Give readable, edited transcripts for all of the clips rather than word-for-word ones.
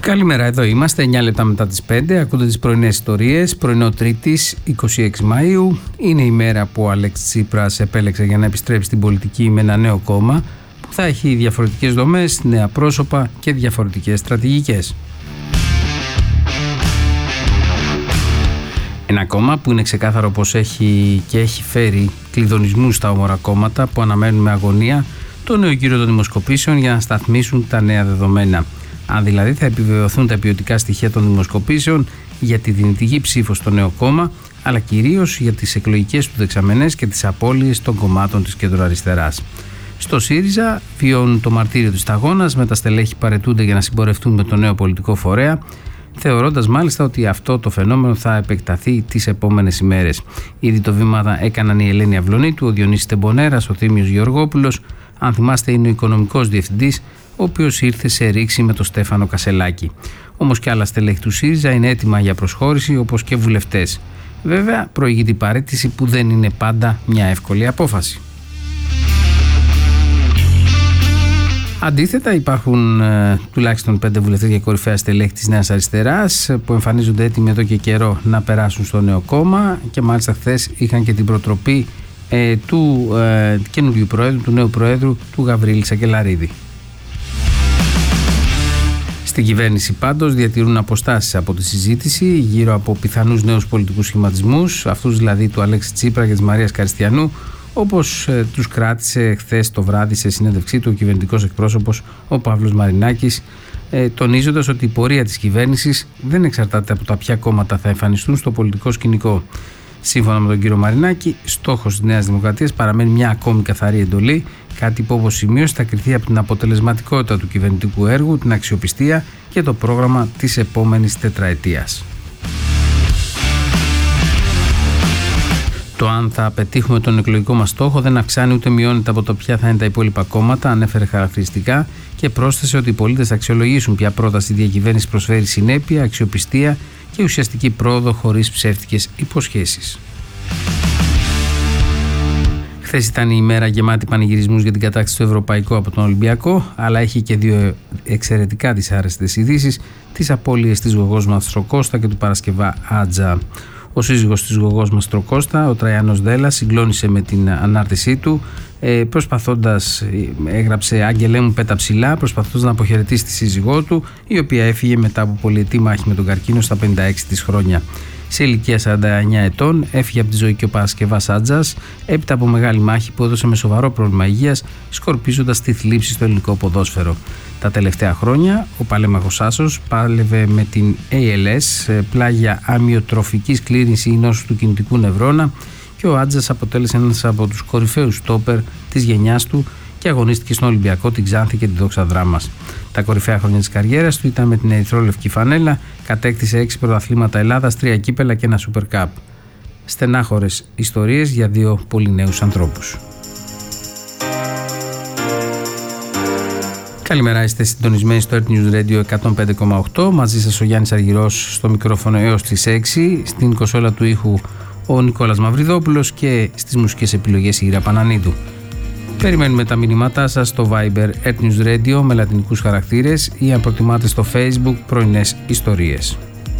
Καλημέρα, εδώ είμαστε, 9 λεπτά μετά τις 5, ακούτε τις πρωινές ιστορίες, πρωινό Τρίτης, 26 Μαΐου. Είναι η μέρα που ο Αλέξης Τσίπρας επέλεξε για να επιστρέψει στην πολιτική με ένα νέο κόμμα που θα έχει διαφορετικές δομές, νέα πρόσωπα και διαφορετικές στρατηγικές. Ένα κόμμα που είναι ξεκάθαρο πως έχει φέρει κλειδονισμούς στα όμορα κόμματα που αναμένουν με αγωνία το νέο γύρο των δημοσκοπήσεων για να σταθμίσουν τα νέα δεδομένα. Αν δηλαδή θα επιβεβαιωθούν τα ποιοτικά στοιχεία των δημοσκοπήσεων για τη δυνητική ψήφο στο νέο κόμμα, αλλά κυρίως για τις εκλογικές του δεξαμενές και τις απώλειες των κομμάτων της κεντροαριστεράς. Στο ΣΥΡΙΖΑ βιώνουν το μαρτύριο της σταγόνας, με τα στελέχη παρετούνται για να συμπορευτούν με το νέο πολιτικό φορέα, θεωρώντας μάλιστα ότι αυτό το φαινόμενο θα επεκταθεί τις επόμενες ημέρες. Ήδη το βήμα έκαναν η Ελένη Αυλωνίτου, ο Διονύσης Τεμπονέρας, ο Θήμιος Γεωργόπουλος. Αν θυμάστε, είναι ο οικονομικός διευθυντής, ο οποίος ήρθε σε ρήξη με τον Στέφανο Κασελάκη. Όμως και άλλα στελέχη του ΣΥΡΙΖΑ είναι έτοιμα για προσχώρηση, όπως και βουλευτές. Βέβαια, προηγείται η παραίτηση που δεν είναι πάντα μια εύκολη απόφαση. Αντίθετα, υπάρχουν τουλάχιστον 5 βουλευτές και κορυφαία στελέχη της Νέας Αριστεράς που εμφανίζονται έτοιμοι εδώ και καιρό να περάσουν στο νέο κόμμα και μάλιστα χθες είχαν και την προτροπή του καινούριου προέδρου, του νέου προέδρου, του Γαβρίλη Σακελαρίδη. Στην κυβέρνηση πάντως διατηρούν αποστάσεις από τη συζήτηση γύρω από πιθανούς νέους πολιτικούς σχηματισμούς, αυτούς δηλαδή του Αλέξη Τσίπρα και της Μαρίας Καριστιανού, όπως τους κράτησε χθες το βράδυ σε συνέντευξή του ο κυβερνητικός εκπρόσωπος ο Παύλος Μαρινάκης, τονίζοντας ότι η πορεία της κυβέρνησης δεν εξαρτάται από τα ποια κόμματα θα εμφανιστούν στο πολιτικό σκηνικό. Σύμφωνα με τον κύριο Μαρινάκη, στόχος της Νέας Δημοκρατίας παραμένει μια ακόμη καθαρή εντολή, κάτι που όπως σημείωσε θα κριθεί από την αποτελεσματικότητα του κυβερνητικού έργου, την αξιοπιστία και το πρόγραμμα της επόμενης τετραετίας. Το αν θα πετύχουμε τον εκλογικό μας στόχο δεν αυξάνει ούτε μειώνεται από το ποια θα είναι τα υπόλοιπα κόμματα, ανέφερε χαρακτηριστικά και πρόσθεσε ότι οι πολίτες θα αξιολογήσουν ποια πρόταση διακυβέρνηση προσφέρει συνέπεια, αξιοπιστία και ουσιαστική πρόοδο χωρίς ψεύτικες υποσχέσεις. Χθες ήταν η ημέρα γεμάτη πανηγυρισμούς για την κατάκτηση του Ευρωπαϊκού από τον Ολυμπιακό, αλλά έχει και δύο εξαιρετικά δυσάρεστες ειδήσεις: τις απώλειες της Γογός Μαστροκώστα και του Παρασκευά Άτζα. Ο σύζυγος της Γογός Μαστροκώστα, ο Τραϊάνος Δέλλας, συγκλώνησε με την ανάρτησή του, έγραψε «Άγγελέ μου πέτα ψηλά», προσπαθώντας να αποχαιρετήσει τη σύζυγό του, η οποία έφυγε μετά από πολυετή μάχη με τον καρκίνο στα 56 της χρόνια. Σε ηλικία 49 ετών έφυγε από τη ζωή και ο Παρασκευάς Άτζας, έπειτα από μεγάλη μάχη που έδωσε με σοβαρό πρόβλημα υγείας, σκορπίζοντας τη θλίψη στο ελληνικό ποδόσφαιρο. Τα τελευταία χρόνια ο παλέμαχος Άσος πάλευε με την ALS, πλάγια αμυοτροφικής κλήρυνση ή νόσου του κινητικού νευρώνα, και ο Άτζας αποτέλεσε ένας από τους κορυφαίους στόπερ της γενιάς του και αγωνίστηκε στον Ολυμπιακό, την Ξάνθη και τη Δόξα Δράμας. Τα κορυφαία χρόνια της καριέρας του ήταν με την ερυθρόλευκη φανέλα, κατέκτησε 6 πρωταθλήματα Ελλάδας, 3 κύπελα και ένα Super Cup. Στενάχωρες ιστορίες για δύο πολύ νέους ανθρώπους. Καλημέρα, είστε συντονισμένοι στο Earth News Radio 105,8. Μαζί σας ο Γιάννης Αργυρός στο μικρόφωνο έως τις 6. Στην κονσόλα του ήχου ο Νικόλας Μαυριδόπουλος και στις μουσικές επιλογές η Ήρα Πανανίδου. Περιμένουμε τα μηνύματά σας στο Viber Earth News Radio με λατινικούς χαρακτήρες ή αν προτιμάτε στο Facebook πρωινές ιστορίες.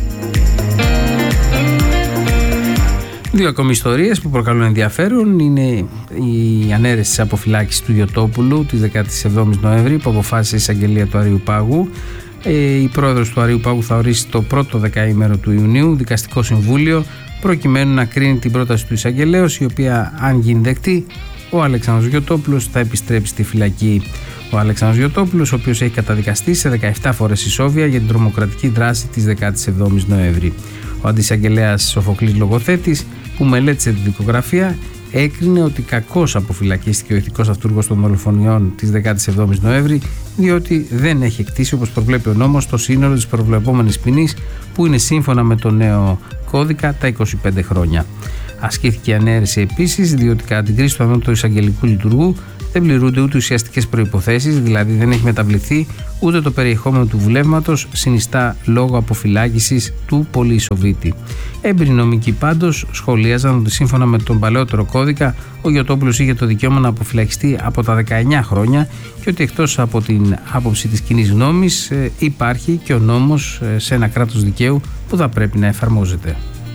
Δύο ακόμη ιστορίες που προκαλούν ενδιαφέρον είναι η ανέρεση της αποφυλάκησης του Γιωτόπουλου της 17ης Νοέμβρη που αποφάσισε η εισαγγελία του Αρείου Πάγου. Η πρόεδρος του Αρείου Πάγου θα ορίσει το πρώτο δεκαήμερο του Ιουνίου δικαστικό συμβούλιο προκειμένου να κρίνει την πρόταση του εισαγγελέως, η οποία, αν γίνει δεκτή, ο Αλέξανδρος Γιωτόπουλος θα επιστρέψει στη φυλακή. Ο Αλέξανδρος Γιωτόπουλος, ο οποίος έχει καταδικαστεί σε 17 φορές ισόβια για την τρομοκρατική δράση της 17ης Νοέμβρη. Ο αντισαγγελέας Σοφοκλής Λογοθέτης, που μελέτησε τη δικογραφία, έκρινε ότι κακώς αποφυλακίστηκε ο ηθικός αυτούργος των δολοφονιών της 17ης Νοέμβρη, διότι δεν έχει εκτίσει, όπως προβλέπει ο νόμος, το σύνολο της προβλεπόμενης ποινής, που είναι σύμφωνα με το νέο κώδικα τα 25 χρόνια. Ασκήθηκε ανέρεση επίσης, διότι κατά την κρίση του ανώτατου εισαγγελικού λειτουργού δεν πληρούνται ούτε ουσιαστικές προϋποθέσεις, δηλαδή δεν έχει μεταβληθεί ούτε το περιεχόμενο του βουλεύματος, συνιστά λόγω αποφυλάκησης του πολυεισοβήτη. Έμπειροι νομικοί πάντως σχολίαζαν ότι σύμφωνα με τον παλαιότερο κώδικα, ο Γιωτόπουλος είχε το δικαίωμα να αποφυλακιστεί από τα 19 χρόνια και ότι εκτός από την άποψη της κοινής γνώμης υπάρχει και ο νόμος σε ένα κράτος δικαίου που θα πρέπει να εφαρμόζεται.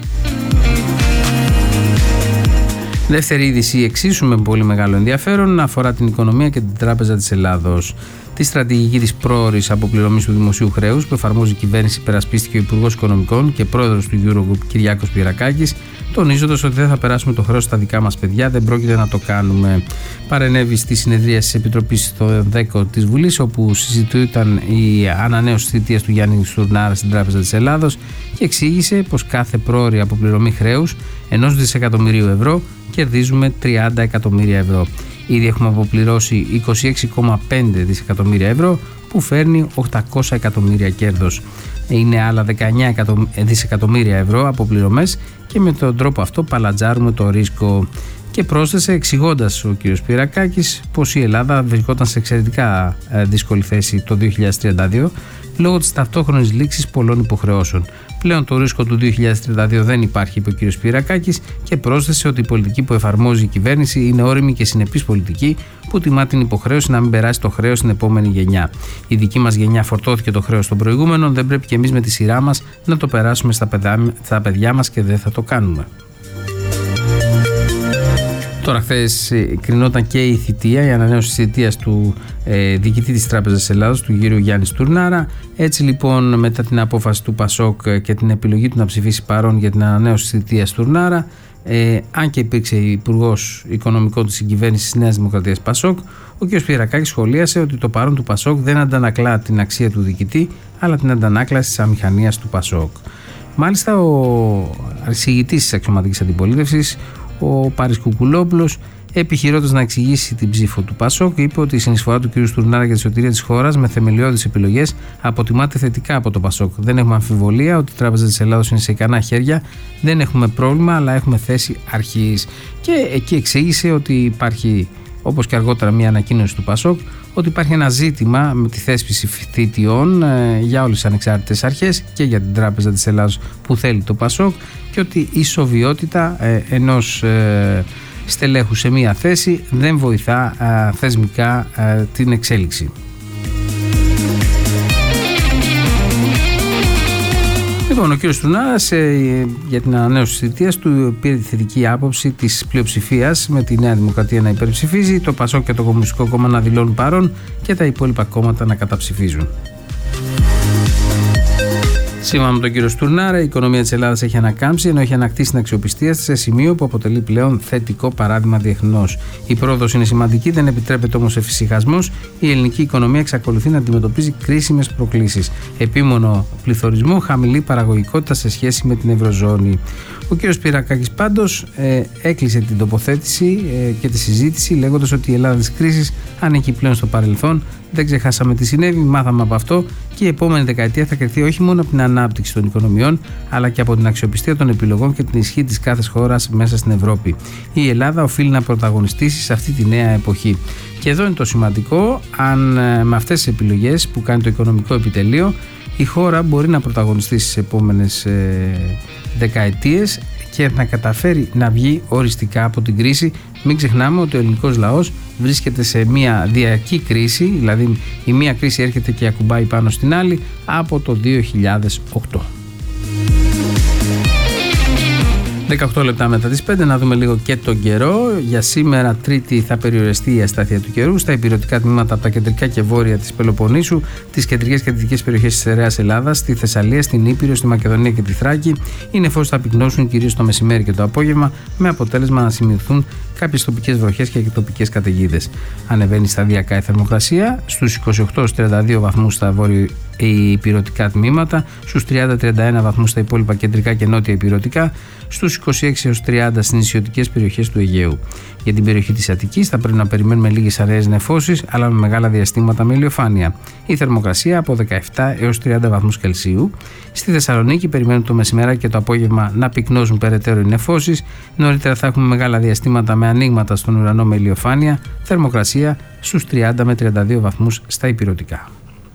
Δεύτερη είδηση εξίσου με πολύ μεγάλο ενδιαφέρον αφορά την οικονομία και την Τράπεζα της Ελλάδος. Τη στρατηγική της πρόωρης αποπληρωμής του δημοσίου χρέους που εφαρμόζει η κυβέρνηση υπερασπίστηκε ο Υπουργός Οικονομικών και πρόεδρος του Eurogroup Κυριάκος Πυρακάκης, τονίζοντας ότι δεν θα περάσουμε το χρέος στα δικά μας παιδιά, δεν πρόκειται να το κάνουμε. Παρενέβη στη συνεδρία της Επιτροπής στο 10 της Βουλής, όπου συζητούταν η ανανέωση της θητείας του Γιάννη Στουρνάρα στην Τράπεζα της Ελλάδος και εξήγησε πως κάθε πρόωρη αποπληρωμή χρέους 1 δισεκατομμυρίου ευρώ κερδίζουμε 30 εκατομμύρια ευρώ. Ήδη έχουμε αποπληρώσει 26,5 δισεκατομμύρια ευρώ που φέρνει 800 εκατομμύρια κέρδος. Είναι άλλα 19 δισεκατομμύρια ευρώ αποπληρωμές και με τον τρόπο αυτό παλατζάρουμε το ρίσκο. Και πρόσθεσε εξηγώντας ο κ. Πυρακάκης πως η Ελλάδα βρισκόταν σε εξαιρετικά δύσκολη θέση το 2032 λόγω της ταυτόχρονης λήξης πολλών υποχρεώσεων. Πλέον το ρίσκο του 2032 δεν υπάρχει, είπε ο κ. Πυρακάκης, και πρόσθεσε ότι η πολιτική που εφαρμόζει η κυβέρνηση είναι όριμη και συνεπής πολιτική που τιμά την υποχρέωση να μην περάσει το χρέος στην επόμενη γενιά. Η δική μας γενιά φορτώθηκε το χρέος των προηγούμενων, δεν πρέπει και εμείς με τη σειρά μας να το περάσουμε στα παιδιά μας και δεν θα το κάνουμε. Τώρα, χθες κρινόταν και η θητεία, η ανανέωση της θητείας του διοικητή της Τράπεζας της Ελλάδος, του κύριου Γιάννη Στουρνάρα. Έτσι λοιπόν, μετά την απόφαση του Πασόκ και την επιλογή του να ψηφίσει παρόν για την ανανέωση της θητείας Στουρνάρα, αν και υπήρξε υπουργός οικονομικών της συγκυβέρνησης της Νέας Δημοκρατίας Πασόκ, ο κ. Πυρακάκης σχολίασε ότι το παρόν του Πασόκ δεν αντανακλά την αξία του διοικητή, αλλά την αντανάκλαση της αμηχανίας του Πασόκ. Μάλιστα, ο εισηγητής της αξιωματικής αντιπολίτευσης, ο Πάρης Κουκουλόπουλος, επιχειρώντας να εξηγήσει την ψήφο του Πασόκ, είπε ότι η συνεισφορά του κ. Στουρνάρα για τη σωτηρία της χώρας με θεμελιώδεις επιλογές αποτιμάται θετικά από το Πασόκ. Δεν έχουμε αμφιβολία ότι η Τράπεζα της Ελλάδος είναι σε ικανά χέρια, δεν έχουμε πρόβλημα, αλλά έχουμε θέση αρχής. Και εκεί εξήγησε ότι υπάρχει, όπως και αργότερα μια ανακοίνωση του Πασόκ, ότι υπάρχει ένα ζήτημα με τη θέσπιση θητιών για όλες τις ανεξάρτητες αρχές και για την Τράπεζα της Ελλάδος που θέλει το Πασόκ, και ότι η σοβιότητα ενός στελέχου σε μία θέση δεν βοηθά θεσμικά την εξέλιξη. Λοιπόν, ο κ. Στουρνάρας για την ανανέωση της θητείας του πήρε τη θετική άποψη της πλειοψηφίας, με τη Νέα Δημοκρατία να υπερψηφίζει, το Πασόκ και το Κομμουνιστικό Κόμμα να δηλώνουν παρόν και τα υπόλοιπα κόμματα να καταψηφίζουν. Σύμφωνα με τον κύριο Στουρνάρα, η οικονομία της Ελλάδας έχει ανακάμψει, ενώ έχει ανακτήσει την αξιοπιστία της σε σημείο που αποτελεί πλέον θετικό παράδειγμα διεθνώς. Η πρόοδος είναι σημαντική, δεν επιτρέπεται όμως εφησυχασμός. Η ελληνική οικονομία εξακολουθεί να αντιμετωπίζει κρίσιμες προκλήσεις. Επίμονο πληθωρισμό, χαμηλή παραγωγικότητα σε σχέση με την Ευρωζώνη. Ο κ. Πυρακάκης πάντως έκλεισε την τοποθέτηση και τη συζήτηση λέγοντας ότι η Ελλάδα της κρίσης ανήκει πλέον στο παρελθόν. Δεν ξεχάσαμε τι συνέβη, μάθαμε από αυτό και η επόμενη δεκαετία θα κριθεί όχι μόνο από την ανάπτυξη των οικονομιών, αλλά και από την αξιοπιστία των επιλογών και την ισχύ της κάθε χώρας μέσα στην Ευρώπη. Η Ελλάδα οφείλει να πρωταγωνιστήσει σε αυτή τη νέα εποχή. Και εδώ είναι το σημαντικό, αν με αυτές τις επιλογές που κάνει το οικονομικό επιτελείο, η χώρα μπορεί να πρωταγωνιστήσει στις επόμενες δεκαετίες και να καταφέρει να βγει οριστικά από την κρίση. Μην ξεχνάμε ότι ο ελληνικός λαός βρίσκεται σε μια διαρκή κρίση, δηλαδή η μία κρίση έρχεται και ακουμπάει πάνω στην άλλη από το 2008. 18 λεπτά μετά τις 5, να δούμε λίγο και τον καιρό. Για σήμερα, Τρίτη, θα περιοριστεί η αστάθεια του καιρού στα υπηρετικά τμήματα από τα κεντρικά και βόρεια της Πελοποννήσου, τις κεντρικές και δυτικές περιοχές της Στερεάς Ελλάδας, στη Θεσσαλία, στην Ήπειρο, στη Μακεδονία και τη Θράκη. Οι νεφώσεις θα πυκνώσουν κυρίως το μεσημέρι και το απόγευμα, με αποτέλεσμα να σημειωθούν κάποιες τοπικές βροχές και τοπικές καταιγίδες. Ανεβαίνει σταδιακά η θερμοκρασία στους 28-32 βαθμούς στα ηπειρωτικά τμήματα, στους 30-31 βαθμούς στα υπόλοιπα κεντρικά και νότια ηπειρωτικά, στους 26-30 στις νησιωτικές περιοχές του Αιγαίου. Για την περιοχή της Αττικής θα πρέπει να περιμένουμε λίγες αραιές νεφώσεις, αλλά με μεγάλα διαστήματα με ηλιοφάνεια. Η θερμοκρασία από 17 έως 30 βαθμούς Κελσίου. Στη Θεσσαλονίκη περιμένουν το μεσημεράκι και το απόγευμα να πυκνώσουν περαιτέρω οι νεφώσεις. Νωρίτερα θα έχουμε μεγάλα διαστήματα με ανοίγματα στον ουρανό με ηλιοφάνεια. Θερμοκρασία στους 30 με 32 βαθμούς στα ηπειρωτικά.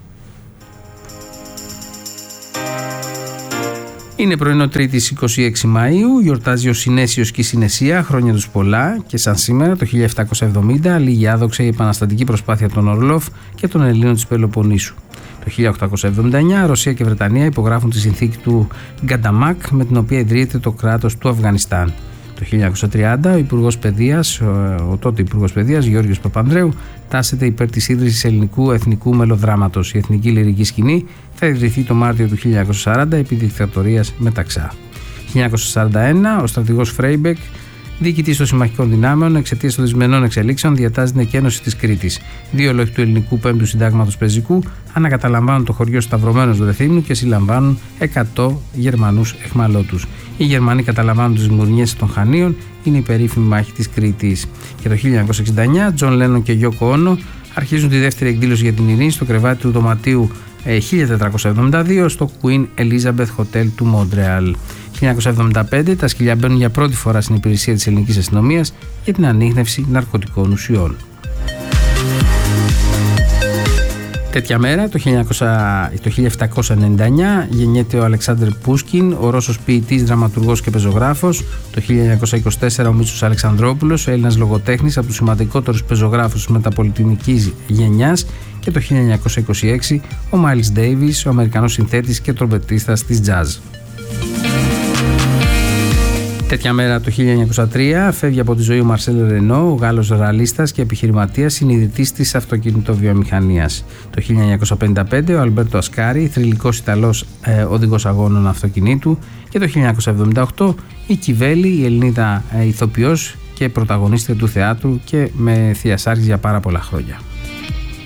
Είναι πρωινό Τρίτης 26 Μαΐου, γιορτάζει ο Συνέσιος και η Συνεσία, χρόνια τους πολλά, και σαν σήμερα το 1770 λίγη άδοξα η επαναστατική προσπάθεια των Ορλόφ και των Ελλήνων της Πελοποννήσου. Το 1879 Ρωσία και Βρετανία υπογράφουν τη συνθήκη του Γκανταμάκ, με την οποία ιδρύεται το κράτος του Αφγανιστάν. Το 1930 ο τότε Υπουργός Παιδείας Γιώργος Παπανδρέου τάσεται υπέρ της ίδρυσης ελληνικού εθνικού μελοδράματος. Η εθνική λυρική σκηνή θα ιδρυθεί το Μάρτιο του 1940 επί δικτατορίας Μεταξά. 1941 ο στρατηγός Φρέιμπεκ, διοικητής των συμμαχικών δυνάμεων, εξαιτίας των δυσμενών εξελίξεων, διατάζει την εκένωση της Κρήτης. Δύο λόγοι του ελληνικού πέμπτου συντάγματος πεζικού ανακαταλαμβάνουν το χωριό Σταυρωμένος Βρεθύμνου και συλλαμβάνουν 100 Γερμανούς εχμαλώτους. Οι Γερμανοί καταλαμβάνουν τις Μουρνιές των Χανίων, είναι η περίφημη μάχη της Κρήτης. Και το 1969 Τζον Λένον και Γιόκο Όνο αρχίζουν τη δεύτερη εκδήλωση για την ειρήνη στο κρεβάτι του δωματίου 1472 στο Queen Elizabeth Hotel του Μόντρεαλ. 1975 τα σκυλιά μπαίνουν για πρώτη φορά στην υπηρεσία της ελληνικής αστυνομίας για την ανίχνευση ναρκωτικών ουσιών. Τέτοια μέρα, το 1799, γεννιέται ο Αλεξάνδρ Πούσκιν, ο Ρώσος ποιητής, δραματουργός και πεζογράφος. Το 1924 ο Μίτσος Αλεξανδρόπουλος, ο Έλληνας λογοτέχνης, από τους σημαντικότερους πεζογράφους της μεταπολιτισμικής γενιάς. Και το 1926 ο Μάιλς Ντέιβις, ο Αμερικανός συνθέτης και τρομπετίστας της τζαζ. Τέτοια μέρα το 1903 φεύγει από τη ζωή ο Μαρσέλ Ρενό, ο Γάλλος ραλίστας και επιχειρηματίας, συνειδητής της αυτοκινητοβιομηχανίας. Το 1955 ο Αλμπέρτο Ασκάρι, θρυλικός Ιταλός οδηγός αγώνων αυτοκινήτου. Και το 1978 η Κιβέλη, η Ελληνίδα ηθοποιός και πρωταγωνίστρια του θεάτρου και με θειασάρχης για πάρα πολλά χρόνια.